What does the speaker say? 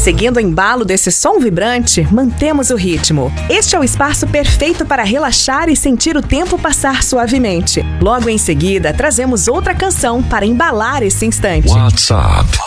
Seguindo o embalo desse som vibrante, mantemos o ritmo. Este é o espaço perfeito para relaxar e sentir o tempo passar suavemente. Logo em seguida, trazemos outra canção para embalar esse instante. WhatsApp